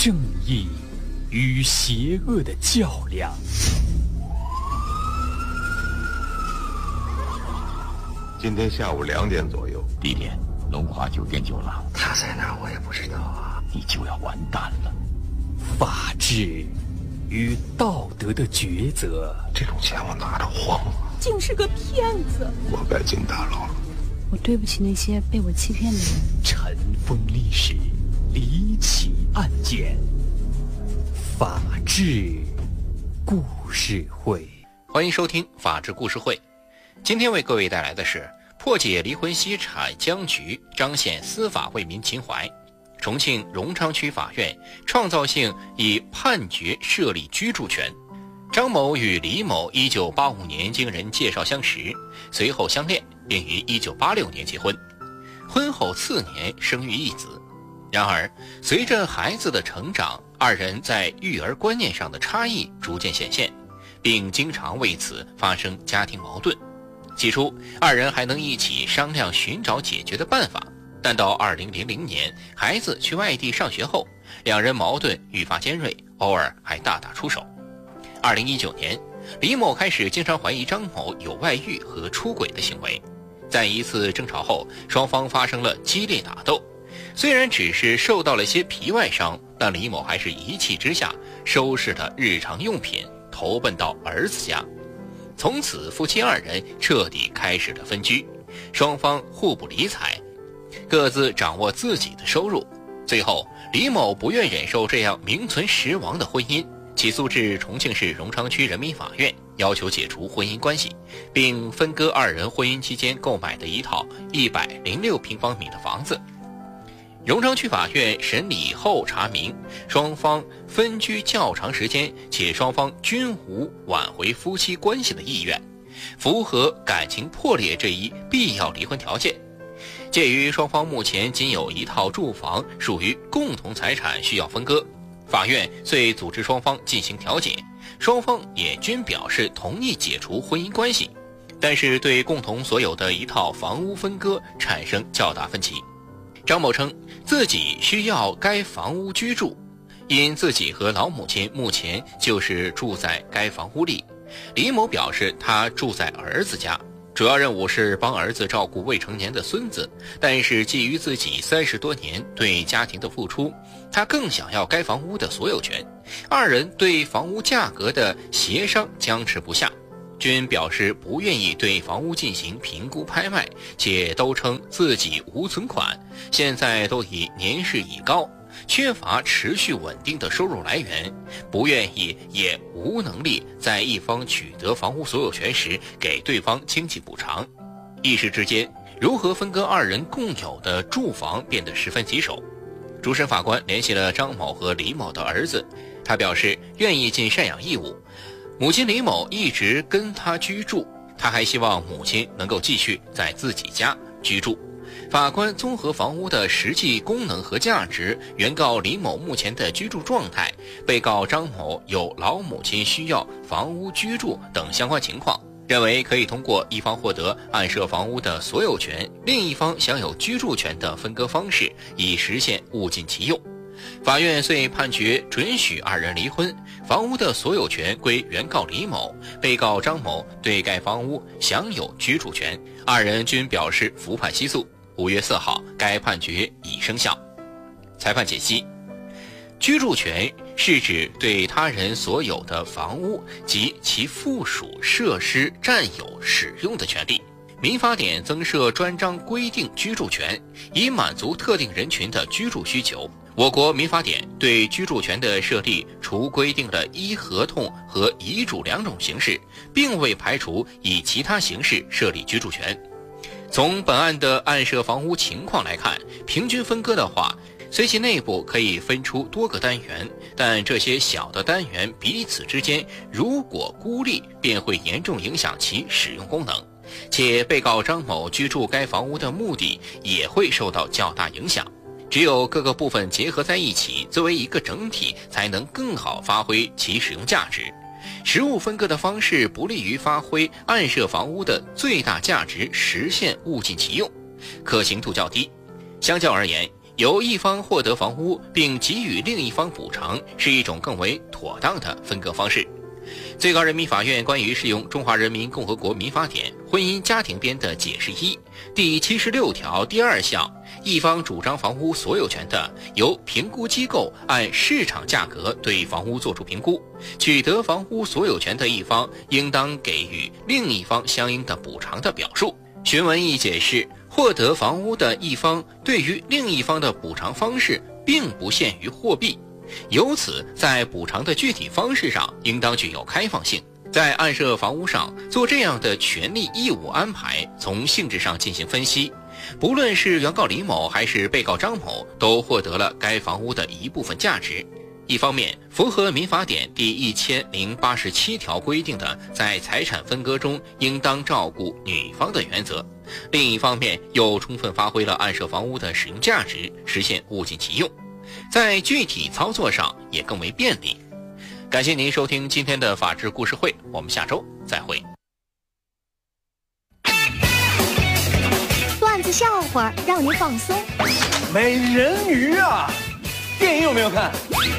正义与邪恶的较量。 今天下午2点左右， 地点龙华酒店酒廊。 他在哪儿我也不知道啊。 你就要完蛋了。 法治与道德的抉择， 这种钱我拿着慌了， 竟是个骗子。 我该进大牢了。 我对不起那些被我欺骗的人。 尘封历史，离奇案件，法治故事会。 欢迎收听法治故事会。今天为各位带来的是破解离婚析产僵局，彰显司法为民情怀。重庆荣昌区法院创造性以判决设立居住权。张某与李某1985年经人介绍相识，随后相恋，并于1986年结婚。婚后4年生育一子。然而，随着孩子的成长，二人在育儿观念上的差异逐渐显现，并经常为此发生家庭矛盾。起初，二人还能一起商量寻找解决的办法，但到2000年，孩子去外地上学后，两人矛盾愈发尖锐，偶尔还大打出手。2019年，李某开始经常怀疑张某有外遇和出轨的行为。在一次争吵后，双方发生了激烈打斗。虽然只是受到了些皮外伤，但李某还是一气之下收拾了日常用品，投奔到儿子家。从此，夫妻二人彻底开始了分居，双方互不理睬，各自掌握自己的收入。最后，李某不愿忍受这样名存实亡的婚姻，起诉至重庆市荣昌区人民法院，要求解除婚姻关系，并分割二人婚姻期间购买的一套106平方米的房子。荣昌区法院审理后查明，双方分居较长时间，且双方均无挽回夫妻关系的意愿，符合感情破裂这一必要离婚条件。鉴于双方目前仅有一套住房，属于共同财产，需要分割，法院遂组织双方进行调解，双方也均表示同意解除婚姻关系，但是对共同所有的一套房屋分割产生较大分歧。张某称自己需要该房屋居住，因自己和老母亲目前就是住在该房屋里。李某表示他住在儿子家，主要任务是帮儿子照顾未成年的孙子，但是基于自己30多年对家庭的付出，他更想要该房屋的所有权。二人对房屋价格的协商僵持不下，均表示不愿意对房屋进行评估拍卖，且都称自己无存款，现在都已年事已高，缺乏持续稳定的收入来源，不愿意也无能力在一方取得房屋所有权时给对方经济补偿。一时之间，如何分割二人共有的住房变得十分棘手。主审法官联系了张某和李某的儿子，他表示愿意尽赡养义务。母亲李某一直跟他居住，他还希望母亲能够继续在自己家居住。法官综合房屋的实际功能和价值，原告李某目前的居住状态，被告张某有老母亲需要房屋居住等相关情况，认为可以通过一方获得按涉房屋的所有权，另一方享有居住权的分割方式，以实现物尽其用。法院遂判决准许二人离婚，房屋的所有权归原告李某，被告张某对该房屋享有居住权，二人均表示服判起诉。5月4号，该判决已生效。裁判解析：居住权是指对他人所有的房屋及其附属设施占有使用的权利。民法典增设专章规定居住权，以满足特定人群的居住需求。我国民法典对居住权的设立，除规定了依合同和遗嘱2种形式，并未排除以其他形式设立居住权。从本案的按涉房屋情况来看，平均分割的话，虽其内部可以分出多个单元，但这些小的单元彼此之间如果孤立，便会严重影响其使用功能，且被告张某居住该房屋的目的也会受到较大影响。只有各个部分结合在一起，作为一个整体，才能更好发挥其使用价值。实物分割的方式不利于发挥按涉房屋的最大价值，实现物尽其用，可行度较低。相较而言， 由一方获得房屋并给予另一方补偿是一种更为妥当的分割方式。最高人民法院关于适用《中华人民共和国民法典·婚姻家庭编》的解释1第76条第2项，一方主张房屋所有权的，由评估机构按市场价格对房屋作出评估，取得房屋所有权的一方应当给予另一方相应的补偿的表述。询问意解释，获得房屋的一方对于另一方的补偿方式并不限于货币，由此在补偿的具体方式上应当具有开放性。在案涉房屋上做这样的权利义务安排，从性质上进行分析，不论是原告李某还是被告张某，都获得了该房屋的一部分价值。一方面符合民法典第1087条规定的在财产分割中应当照顾女方的原则，另一方面又充分发挥了案涉房屋的使用价值，实现物尽其用，在具体操作上也更为便利。感谢您收听今天的法治故事会，我们下周再会。 段子笑话让您放松。 美人鱼啊，电影有没有看？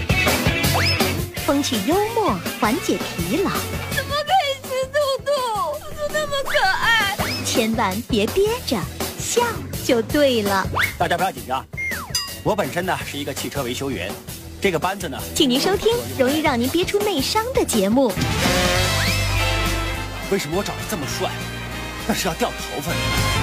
风趣幽默缓解疲劳。 怎么可以吃兔兔？兔兔那么可爱。 千万别憋着，笑就对了。 大家不要紧张，我本身呢是一个汽车维修员，这个班子呢， 请您收听容易让您憋出内伤的节目。 为什么我长得这么帅？那是要掉头发的。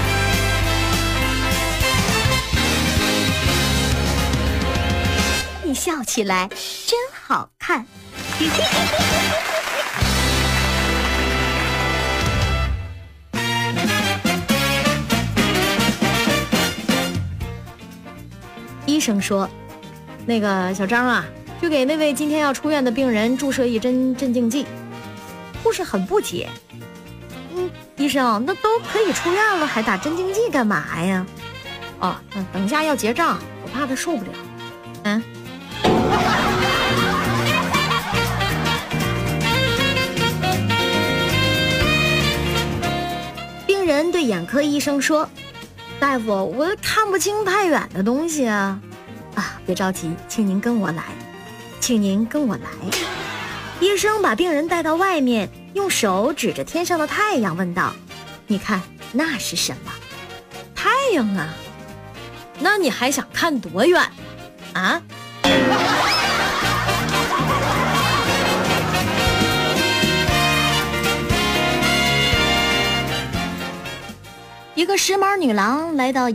你笑起来真好看。 医生说，那个小张啊，去给那位今天要出院的病人注射一针镇静剂。护士很不解，医生，那都可以出院了，还打镇静剂干嘛呀？哦，等一下要结账，我怕他受不了。病人对眼科医生说，大夫，我看不清太远的东西啊！别着急，请您跟我来，请您跟我来。医生把病人带到外面，用手指着天上的太阳问道：“你看那是什么？”太阳啊！那你还想看多远啊？一个时髦女郎来到